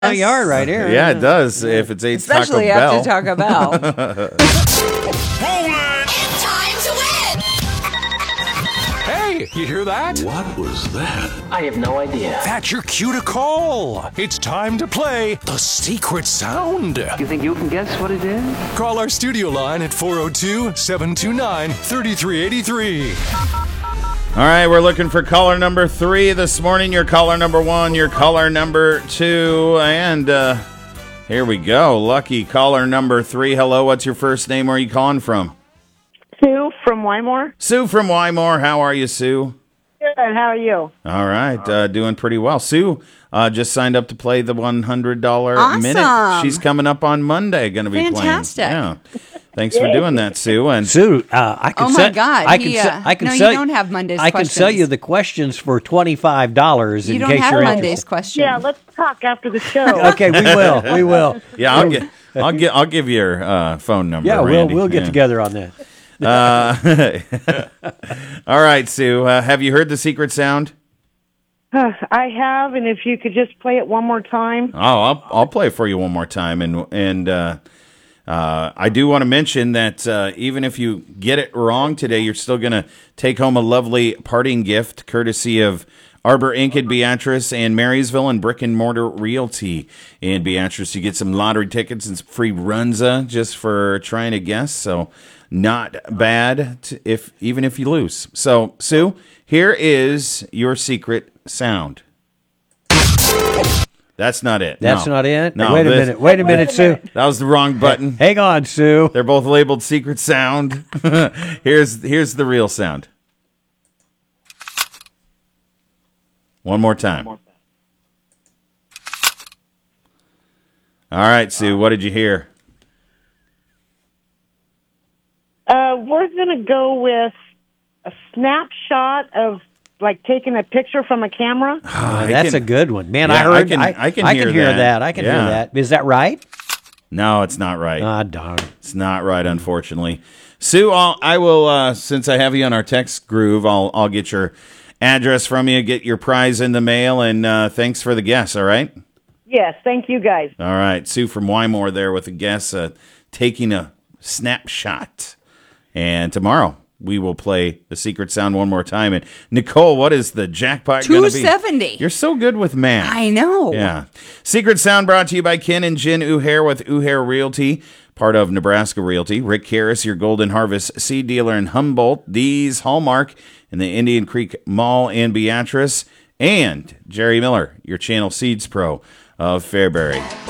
yard right here. Yeah, it does. If it's ate Especially Taco after Bell. Taco Bell. It's time to win! Hey, you hear that? What was that? I have no idea. That's your cue to call. It's time to play The Secret Sound. You think you can guess what it is? Call our studio line at 402-729-3383. All right, we're looking for caller number 3 this morning. Your caller number 1, your caller number 2, and here we go. Lucky caller number 3. Hello, what's your first name? Where are you calling from? Sue from Wymore. Sue from Wymore. How are you, Sue? Good. How are you? All right, doing pretty well. Sue just signed up to play the $100 Awesome. minute. She's coming up on Monday. Going to be Fantastic. playing. Yeah. Thanks for doing that, Sue. And Sue, I can Oh, my sell, God. I can, He, sell, I can no, sell you don't have Monday's I can sell questions. you the questions for $25 You in don't case have you're Monday's interested. question. Yeah, let's talk after the show. Okay, we will. We will. yeah, I'll give you your phone number. Yeah, Randy. we'll get together on that. All right, Sue. Have you heard the secret sound? I have, and if you could just play it one more time. Oh, I'll play it for you one more time, and I do want to mention that even if you get it wrong today, you're still going to take home a lovely parting gift courtesy of Arbor Inc. in Beatrice and Marysville and Brick and Mortar Realty in Beatrice. You get some lottery tickets and some free runza just for trying to guess. So not bad even if you lose. So, Sue, here is your secret sound. That's not it. That's not it? No, Wait a minute. Wait a minute, Sue. That was the wrong button. Hang on, Sue. They're both labeled secret sound. Here's the real sound. One more time. All right, Sue, what did you hear? We're going to go with a snapshot of, like, taking a picture from a camera. That's a good one. Man, Yeah, I heard. I can hear hear that. that. I can Yeah. hear that. Is that right? No, it's not right. Ah, darn. It's not right, unfortunately. Sue, I will, since I have you on our text groove, I'll get your address from you, get your prize in the mail, and thanks for the guess, all right? Yes, thank you, guys. All right, Sue from Wymore there with a guess, taking a snapshot. And tomorrow we will play the secret sound one more time. And Nicole, what is the jackpot going to be? $270. You're so good with math. I know. Yeah. Secret sound brought to you by Ken and Jen Uhair with Uhair Realty, part of Nebraska Realty. Rick Harris, your Golden Harvest seed dealer in Humboldt. Dee's Hallmark in the Indian Creek Mall in Beatrice. And Jerry Miller, your Channel Seeds Pro of Fairbury.